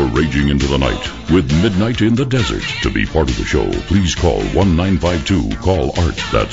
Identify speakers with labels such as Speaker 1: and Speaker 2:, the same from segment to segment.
Speaker 1: raging into the night with Midnight in the Desert. To be part of the show, please call 1-952-CALL-ART. That's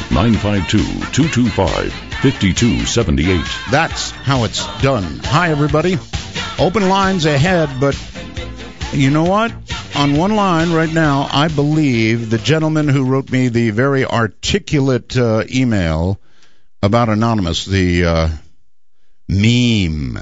Speaker 1: 1-952-225-5278.
Speaker 2: That's how it's done. Hi, everybody. Open lines ahead, but you know what? On one line right now, I believe the gentleman who wrote me the very articulate email about Anonymous, the meme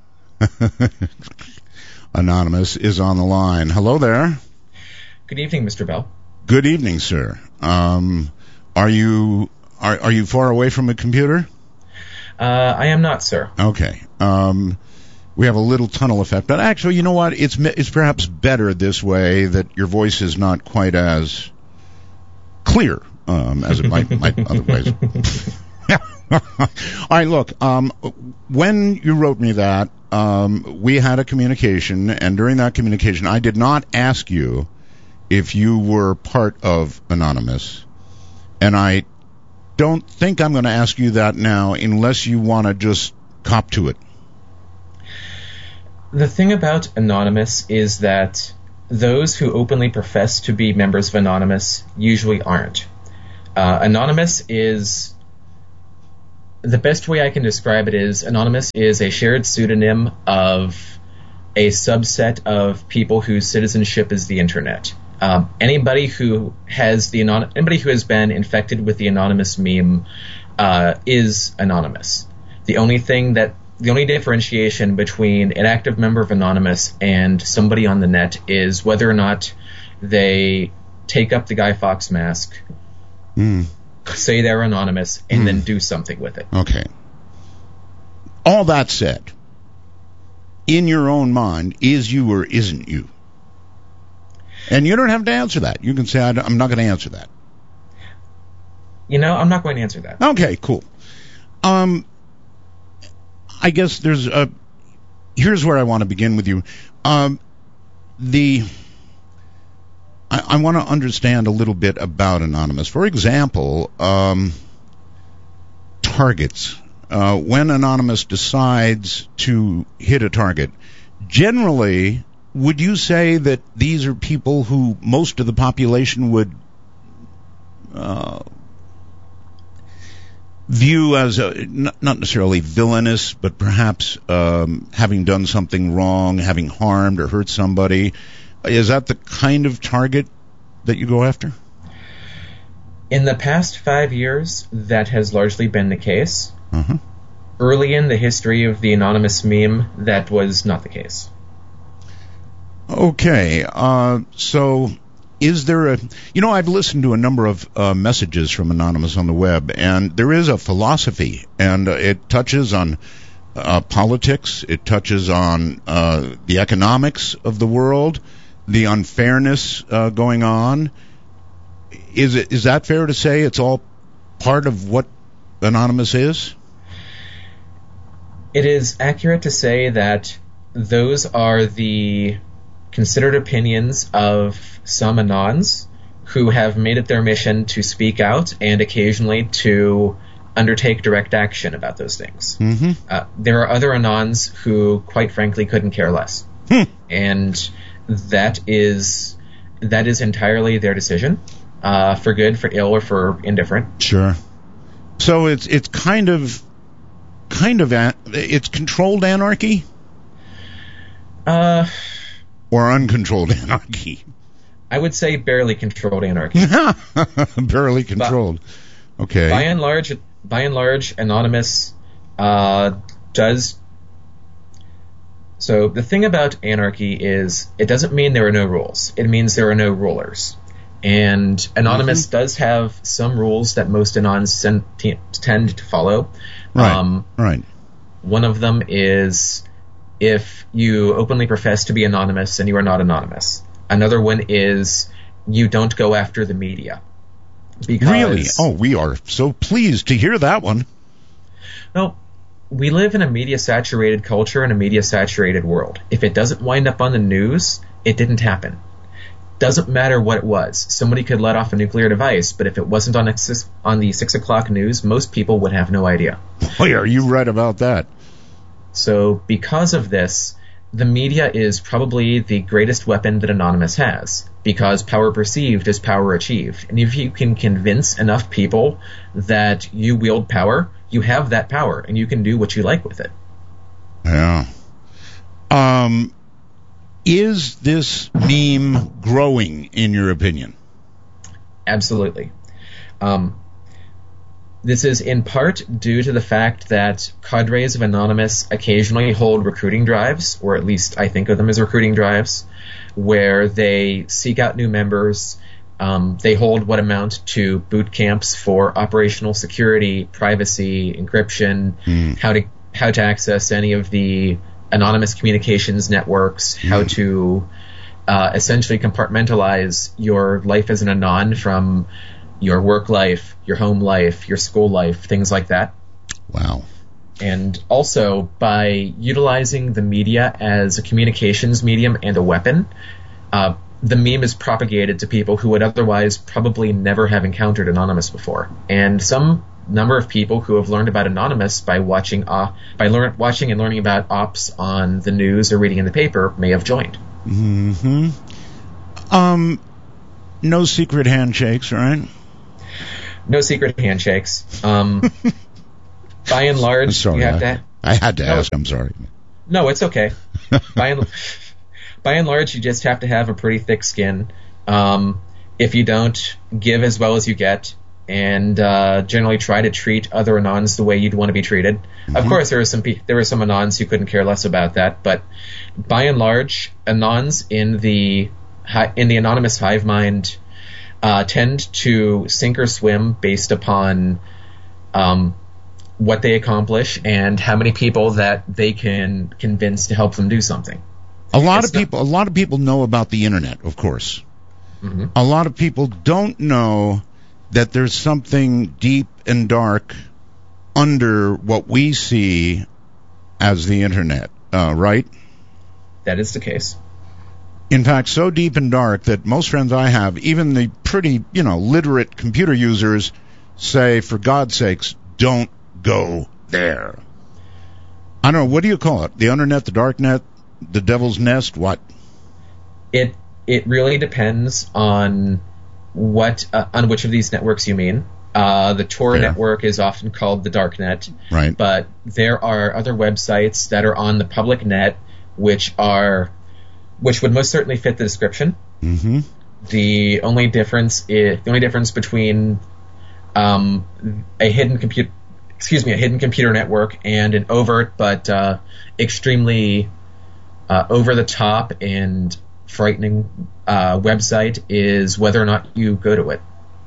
Speaker 2: Anonymous, is on the line. Hello there.
Speaker 3: Good evening, Mr. Bell.
Speaker 2: Good evening, sir. Are you far away from a computer?
Speaker 3: I am not, sir.
Speaker 2: Okay. We have a little tunnel effect, but actually, you know what? It's perhaps better this way, that your voice is not quite as clear as it might otherwise. All right, look. When you wrote me that, we had a communication, and during that communication, I did not ask you if you were part of Anonymous, and I don't think I'm going to ask you that now, unless you want to just cop to it.
Speaker 3: The thing about Anonymous is that those who openly profess to be members of Anonymous usually aren't. Anonymous is... The best way I can describe it is Anonymous is a shared pseudonym of a subset of people whose citizenship is the Internet. Anybody who has been infected with the Anonymous meme is Anonymous. The only differentiation between an active member of Anonymous and somebody on the net is whether or not they take up the Guy Fawkes mask, say they're Anonymous, and then do something with it.
Speaker 2: Okay. All that said, in your own mind, is you or isn't you? And you don't have to answer that. You can say, I'm not going to answer that.
Speaker 3: I'm not going to answer that.
Speaker 2: Okay, cool. I guess here's where I want to begin with you. I want to understand a little bit about Anonymous. For example, targets. When Anonymous decides to hit a target, generally, would you say that these are people who most of the population would view as not necessarily villainous, but perhaps having done something wrong, having harmed or hurt somebody? Is that the kind of target that you go after?
Speaker 3: In the past 5 years, that has largely been the case.
Speaker 2: Uh-huh.
Speaker 3: Early in the history of the Anonymous meme, that was not the case.
Speaker 2: Okay, so is there I've listened to a number of messages from Anonymous on the web, and there is a philosophy, and it touches on politics, it touches on the economics of the world, the unfairness going on. Is that fair to say it's all part of what Anonymous is?
Speaker 3: It is accurate to say that those are the considered opinions of some Anons who have made it their mission to speak out and occasionally to undertake direct action about those things.
Speaker 2: Mm-hmm.
Speaker 3: There are other Anons who, quite frankly, couldn't care less. And that is entirely their decision, for good, for ill, or for indifferent.
Speaker 2: Sure. So it's kind of it's controlled anarchy? Or uncontrolled anarchy?
Speaker 3: I would say barely controlled anarchy.
Speaker 2: Barely controlled. Okay.
Speaker 3: By and large, Anonymous does. So the thing about anarchy is it doesn't mean there are no rules. It means there are no rulers. And Anonymous does have some rules that most Anons tend to follow.
Speaker 2: Right. Right.
Speaker 3: One of them is if you openly profess to be anonymous and you are not anonymous. Another one is you don't go after the media. Because,
Speaker 2: really? Oh, we are so pleased to hear that one.
Speaker 3: Well, we live in a media-saturated culture and a media-saturated world. If it doesn't wind up on the news, it didn't happen. Doesn't matter what it was. Somebody could let off a nuclear device, but if it wasn't on the 6 o'clock news, most people would have no idea.
Speaker 2: Oh, yeah, are you right about that?
Speaker 3: So because of this, the media is probably the greatest weapon that Anonymous has, because power perceived is power achieved. And if you can convince enough people that you wield power, you have that power, and you can do what you like with it.
Speaker 2: Yeah. Is this meme growing, in your opinion?
Speaker 3: Absolutely. This is in part due to the fact that cadres of Anonymous occasionally hold recruiting drives, or at least I think of them as recruiting drives, where they seek out new members. They hold what amount to boot camps for operational security, privacy, encryption, how to access any of the Anonymous communications networks, how to essentially compartmentalize your life as an Anon from your work life, your home life, your school life, things like that.
Speaker 2: Wow.
Speaker 3: And also, by utilizing the media as a communications medium and a weapon, the meme is propagated to people who would otherwise probably never have encountered Anonymous before. And some number of people who have learned about Anonymous by watching watching and learning about ops on the news or reading in the paper may have joined.
Speaker 2: Mm-hmm. No secret handshakes, right?
Speaker 3: No secret handshakes. By and large,
Speaker 2: sorry,
Speaker 3: you have to.
Speaker 2: I had to ask. I'm sorry.
Speaker 3: No, it's okay. By and large, you just have to have a pretty thick skin. If you don't, give as well as you get, and generally try to treat other Anons the way you'd want to be treated. Mm-hmm. Of course, there were some Anons who couldn't care less about that, but by and large, Anons in the Anonymous hive mind tend to sink or swim based upon what they accomplish and how many people that they can convince to help them do something. A lot of people know about the internet, of course. Mm-hmm.
Speaker 2: A lot of people don't know that there's something deep and dark under what we see as the internet, right?
Speaker 3: That is the case.
Speaker 2: In fact, so deep and dark that most friends I have, even the pretty, literate computer users, say, for God's sakes, don't go there. I don't know, what do you call it? The undernet, the darknet, the devil's nest, what?
Speaker 3: It really depends on which of these networks you mean. The Tor network is often called the darknet,
Speaker 2: right?
Speaker 3: But there are other websites that are on the public net, which would most certainly fit the description.
Speaker 2: Mm-hmm.
Speaker 3: The only difference between a hidden computer network and an overt but extremely over the top and frightening website is whether or not you go to it.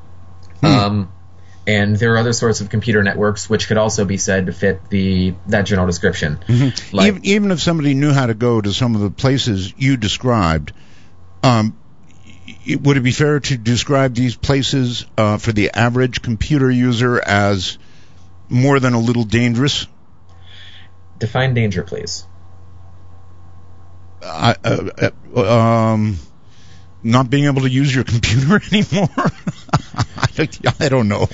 Speaker 3: And there are other sorts of computer networks which could also be said to fit that general description.
Speaker 2: Mm-hmm. Like, even if somebody knew how to go to some of the places you described, would it be fair to describe these places for the average computer user as more than a little dangerous?
Speaker 3: Define danger, please.
Speaker 2: Not being able to use your computer anymore? I don't know.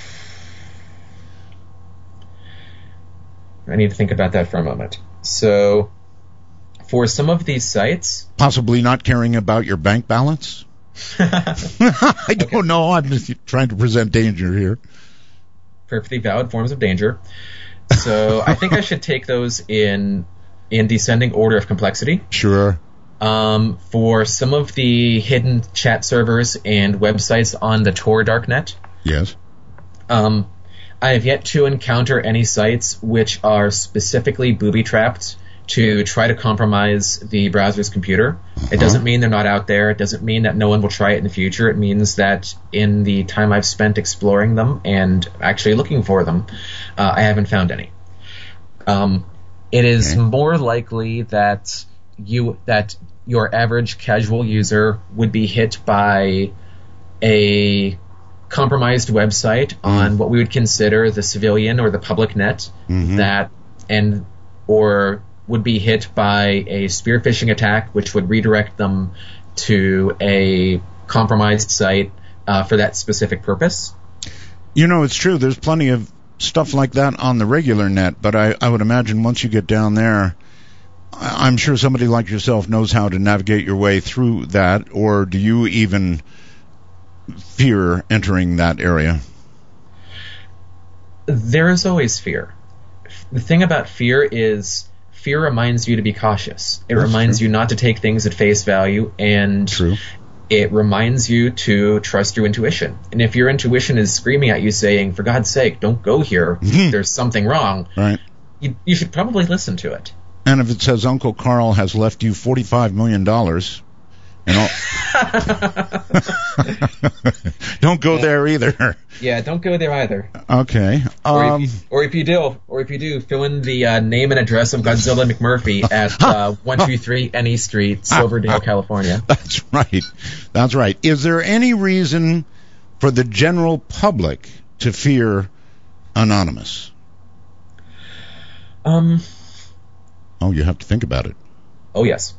Speaker 3: I need to think about that for a moment. So, for some of these sites...
Speaker 2: Possibly not caring about your bank balance? I don't know. I'm just trying to present danger here.
Speaker 3: Perfectly valid forms of danger. So, I think I should take those in descending order of complexity.
Speaker 2: Sure.
Speaker 3: For some of the hidden chat servers and websites on the Tor darknet.
Speaker 2: Yes.
Speaker 3: I have yet to encounter any sites which are specifically booby-trapped to try to compromise the browser's computer. Uh-huh. It doesn't mean they're not out there. It doesn't mean that no one will try it in the future. It means that in the time I've spent exploring them and actually looking for them, I haven't found any. It is more likely that your average casual user would be hit by a compromised website on what we would consider the civilian or the public net, or would be hit by a spear phishing attack, which would redirect them to a compromised site for that specific purpose.
Speaker 2: It's true. There's plenty of stuff like that on the regular net, but I would imagine once you get down there, I'm sure somebody like yourself knows how to navigate your way through that, or do you even fear entering that area?
Speaker 3: There is always fear. The thing about fear is fear reminds you to be cautious. It reminds you not to take things at face value, and it reminds you to trust your intuition. And if your intuition is screaming at you saying, for God's sake, don't go here, there's something wrong, you should probably listen to it.
Speaker 2: And if it says Uncle Carl has left you $45 million, don't go there either.
Speaker 3: Yeah, don't go there either.
Speaker 2: Okay.
Speaker 3: Or if you do, fill in the name and address of Godzilla McMurphy at 123 NE Street, Silverdale, California.
Speaker 2: That's right. Is there any reason for the general public to fear Anonymous? Oh, you have to think about it.
Speaker 3: Oh, yes.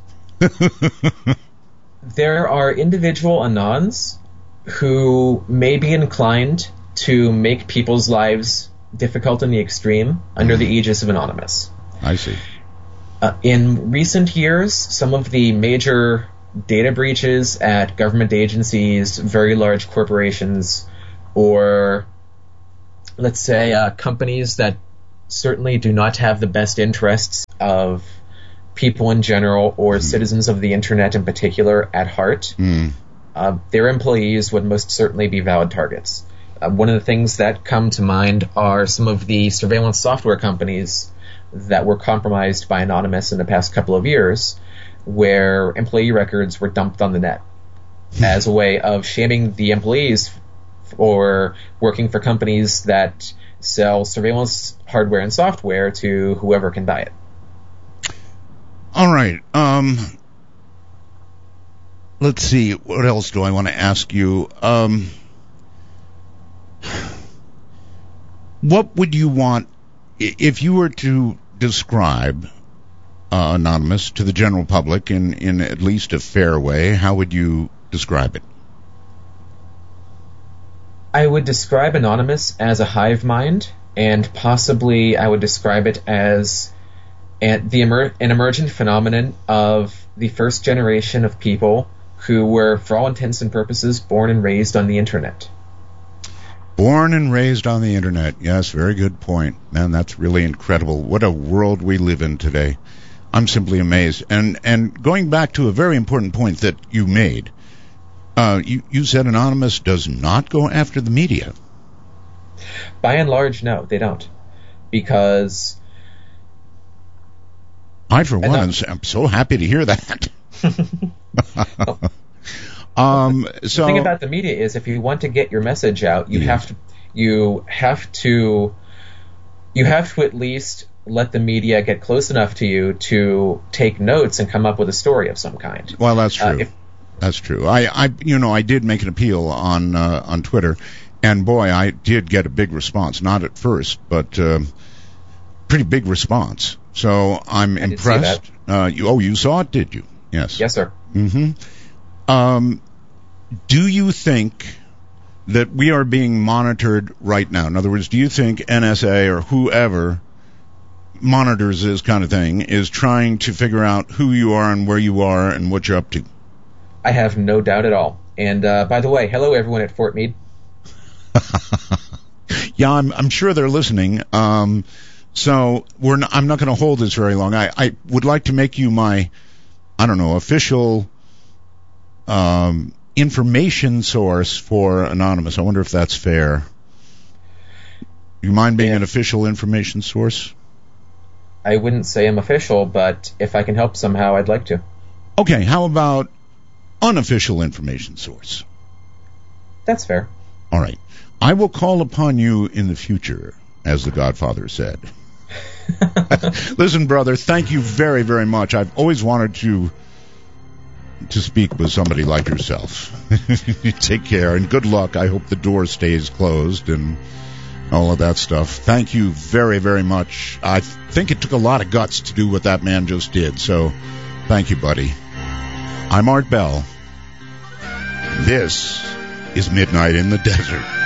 Speaker 3: There are individual Anons who may be inclined to make people's lives difficult in the extreme under the aegis of Anonymous.
Speaker 2: I see.
Speaker 3: In recent years, some of the major data breaches at government agencies, very large corporations, or let's say companies that certainly do not have the best interests of people in general or citizens of the internet in particular at heart, their employees would most certainly be valid targets. One of the things that come to mind are some of the surveillance software companies that were compromised by Anonymous in the past couple of years, where employee records were dumped on the net as a way of shaming the employees for working for companies that sell surveillance hardware and software to whoever can buy it.
Speaker 2: All right. Let's see. What else do I want to ask you? What would you want if you were to describe Anonymous to the general public in at least a fair way? How would you describe it?
Speaker 3: I would describe Anonymous as a hive mind, and possibly I would describe it as an emergent phenomenon of the first generation of people who were, for all intents and purposes, born and raised on the internet.
Speaker 2: Born and raised on the internet. Yes, very good point. Man, that's really incredible. What a world we live in today. I'm simply amazed. And going back to a very important point that you made, you said Anonymous does not go after the media.
Speaker 3: By and large, no, they don't. Because
Speaker 2: I, for one, am so happy to hear that.
Speaker 3: The thing about the media is, if you want to get your message out, you have to at least let the media get close enough to you to take notes and come up with a story of some kind.
Speaker 2: Well, that's true. That's true. I did make an appeal on Twitter, and boy, I did get a big response. Not at first, but pretty big response. So I'm impressed. You saw it, did you? Yes.
Speaker 3: Yes, sir.
Speaker 2: Mm-hmm. Do you think that we are being monitored right now? In other words, do you think NSA or whoever monitors this kind of thing is trying to figure out who you are and where you are and what you're up to?
Speaker 3: I have no doubt at all. And by the way, hello everyone at Fort Meade.
Speaker 2: Yeah, I'm sure they're listening. So I'm not going to hold this very long. I would like to make you my, official information source for Anonymous. I wonder if that's fair. You mind being an official information source?
Speaker 3: I wouldn't say I'm official, but if I can help somehow, I'd like to.
Speaker 2: Okay, how about unofficial information source?
Speaker 3: That's fair.
Speaker 2: All right. I will call upon you in the future, as the Godfather said. Listen, brother, thank you very, very much. I've always wanted to speak with somebody like yourself. Take care, and good luck. I hope the door stays closed and all of that stuff. Thank you very, very much. I think it took a lot of guts to do what that man just did, so thank you, buddy. I'm Art Bell. This is Midnight in the Desert.